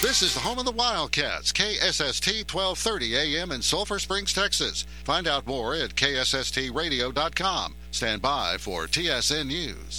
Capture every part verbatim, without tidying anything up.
This is the home of the Wildcats, K S S T twelve thirty A M in Sulphur Springs, Texas. Find out more at K S S T radio dot com. Stand by for T S N News.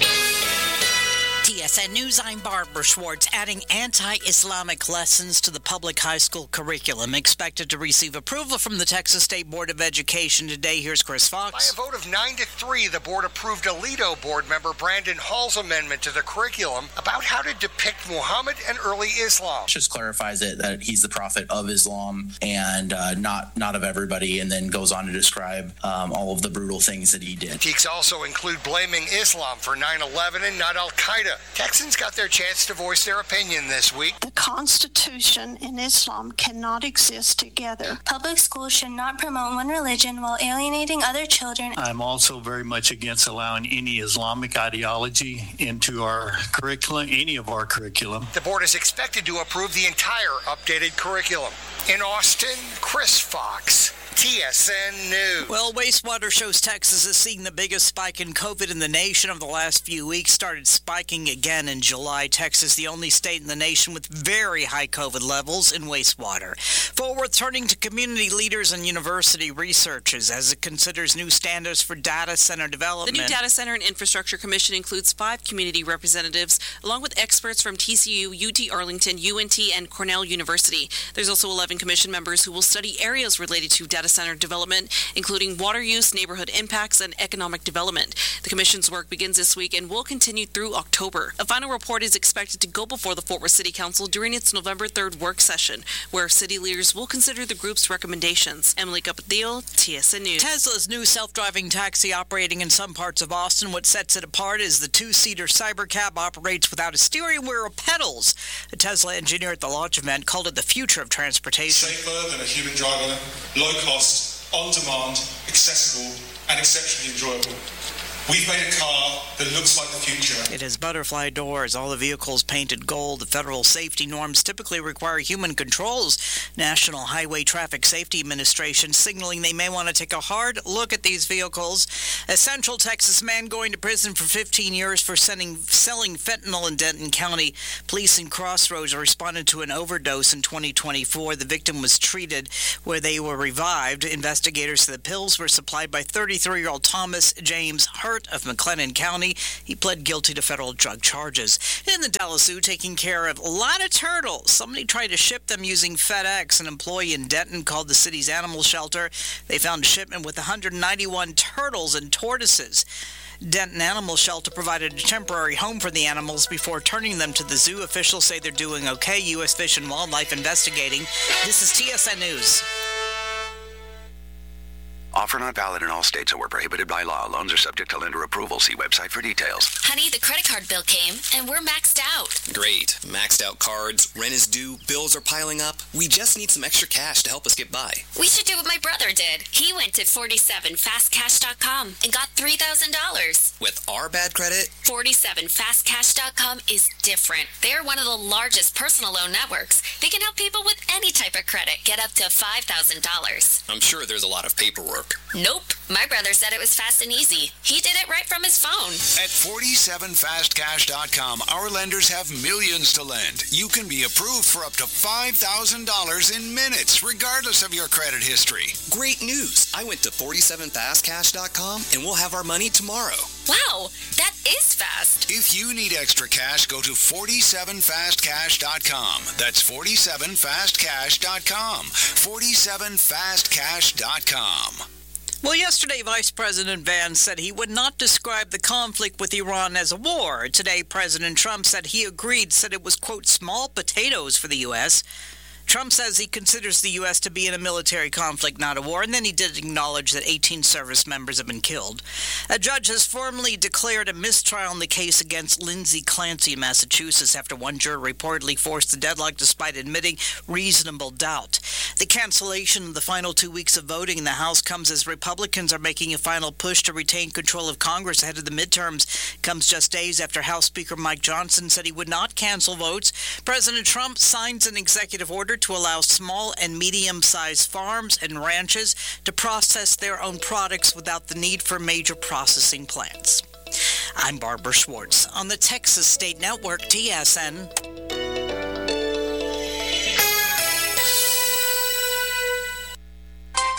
T S N News, I'm Barbara Schwartz. Adding anti-Islamic lessons to the public high school curriculum. Expected to receive approval from the Texas State Board of Education today. Here's Chris Fox. By a vote of nine to three, the board approved Alito board member Brandon Hall's amendment to the curriculum about how to depict Muhammad and early Islam. Just clarifies it that he's the prophet of Islam and uh, not not of everybody, and then goes on to describe um, all of the brutal things that he did. Critiques also include blaming Islam for nine eleven and not Al-Qaeda. Texans got their chance to voice their opinion this week. The Constitution and Islam cannot exist together. Public schools should not promote one religion while alienating other children. I'm also very much against allowing any Islamic ideology into our curriculum, any of our curriculum. The board is expected to approve the entire updated curriculum. In Austin, Chris Fox, T S N News. Well, wastewater shows Texas is seeing the biggest spike in COVID in the nation over the last few weeks. Started spiking again in July. Texas, the only state in the nation with very high COVID levels in wastewater. Fort Worth turning to community leaders and university researchers as it considers new standards for data center development. The new Data Center and Infrastructure Commission includes five community representatives, along with experts from T C U, U T Arlington, U N T, and Cornell University. There's also eleven commission members who will study areas related to data center development, including water use, neighborhood impacts, and economic development. The commission's work begins this week and will continue through October. A final report is expected to go before the Fort Worth City Council during its November third work session, where city leaders will consider the group's recommendations. Emily Capatillo, T S N News. Tesla's new self-driving taxi operating in some parts of Austin. What sets it apart is the two-seater Cybercab operates without a steering wheel or pedals. A Tesla engineer at the launch event called it the future of transportation. Safer than a human driver, low cost, on demand, accessible, and exceptionally enjoyable. We've made a car that looks like the future. It has butterfly doors, all the vehicles painted gold. The federal safety norms typically require human controls. National Highway Traffic Safety Administration signaling they may want to take a hard look at these vehicles. A Central Texas man going to prison for fifteen years for sending, selling fentanyl in Denton County. Police in Crossroads responded to an overdose in twenty twenty-four. The victim was treated where they were revived. Investigators said the pills were supplied by thirty-three-year-old Thomas James Hurt of McLennan County. He pled guilty to federal drug charges. In the Dallas Zoo, taking care of a lot of turtles. Somebody tried to ship them using FedEx. An employee in Denton called the city's animal shelter. They found a shipment with one hundred ninety-one turtles and tortoises. Denton Animal Shelter provided a temporary home for the animals before turning them to the zoo. Officials say they're doing okay. U S Fish and Wildlife investigating. This is T S N News. Offer not valid in all states or prohibited by law. Loans are subject to lender approval. See website for details. Honey, the credit card bill came, and we're maxed out. Great. Maxed out cards, rent is due, bills are piling up. We just need some extra cash to help us get by. We should do what my brother did. He went to forty-seven fast cash dot com and got three thousand dollars. With our bad credit? forty-seven fast cash dot com is different. They're one of the largest personal loan networks. They can help people with any type of credit get up to five thousand dollars. I'm sure there's a lot of paperwork. Nope. My brother said it was fast and easy. He did it right from his phone. At forty-seven fast cash dot com, our lenders have millions to lend. You can be approved for up to five thousand dollars in minutes, regardless of your credit history. Great news. I went to forty-seven fast cash dot com and we'll have our money tomorrow. Wow, that is fast. If you need extra cash, go to forty-seven fast cash dot com. That's forty-seven fast cash dot com. forty-seven fast cash dot com. Well, yesterday, Vice President Vance said he would not describe the conflict with Iran as a war. Today, President Trump said he agreed, said it was, quote, small potatoes for the U S Trump says he considers the U S to be in a military conflict, not a war, and then he did acknowledge that eighteen service members have been killed. A judge has formally declared a mistrial in the case against Lindsay Clancy in Massachusetts after one juror reportedly forced the deadlock despite admitting reasonable doubt. The cancellation of the final two weeks of voting in the House comes as Republicans are making a final push to retain control of Congress ahead of the midterms. Comes just days after House Speaker Mike Johnson said he would not cancel votes. President Trump signs an executive order to allow small and medium-sized farms and ranches to process their own products without the need for major processing plants. I'm Barbara Schwartz on the Texas State Network, T S N.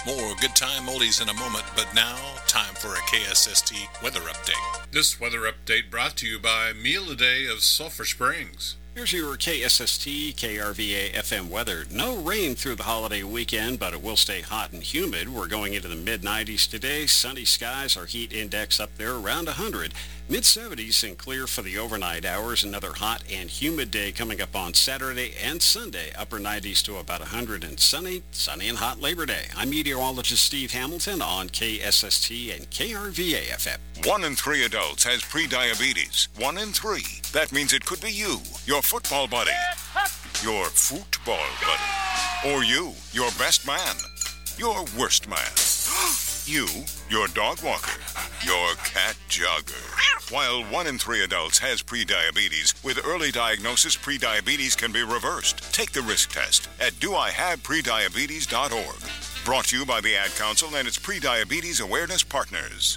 More good time oldies in a moment, but now, time for a K S S T weather update. This weather update brought to you by Meal a Day of Sulphur Springs. Here's your K S S T K R V A F M weather. No rain through the holiday weekend, but it will stay hot and humid. We're going into the mid nineties today. Sunny skies, our heat index up there around one hundred. mid seventies and clear for the overnight hours. Another hot and humid day coming up on Saturday and Sunday. Upper nineties to about one hundred and sunny, sunny and hot Labor Day. I'm meteorologist Steve Hamilton on K S S T and K R V A F M. One in three adults has prediabetes. One in three. That means it could be you, your football buddy, your football buddy, or you, your best man, your worst man, you, your dog walker, your cat jogger. While one in three adults has prediabetes, with early diagnosis, prediabetes can be reversed. Take the risk test at do I have prediabetes dot org. Brought to you by the Ad Council and its Prediabetes Awareness Partners.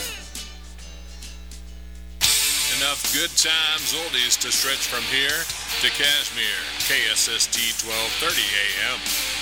Enough good times oldies to stretch from here to Kashmir. K S S T twelve thirty A M.